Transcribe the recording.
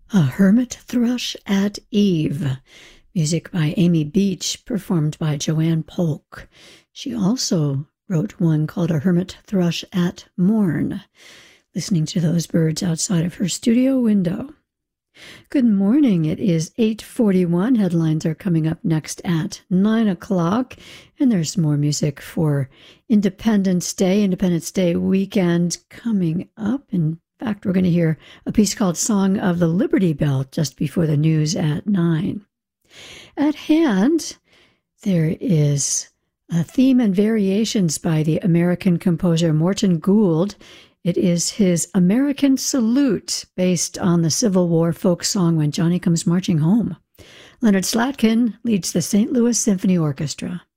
A Hermit Thrush at Eve. Music by Amy Beach, performed by Joanne Polk. She also wrote one called A Hermit Thrush at Morn, listening to those birds outside of her studio window. Good morning. It is 8:41. Headlines are coming up next at 9 o'clock, and there's more music for Independence Day weekend coming up. In fact, we're going to hear a piece called Song of the Liberty Bell just before the news at 9. At hand, there is a theme and variations by the American composer Morton Gould. It is his American Salute, based on the Civil War folk song When Johnny Comes Marching Home. Leonard Slatkin leads the St. Louis Symphony Orchestra.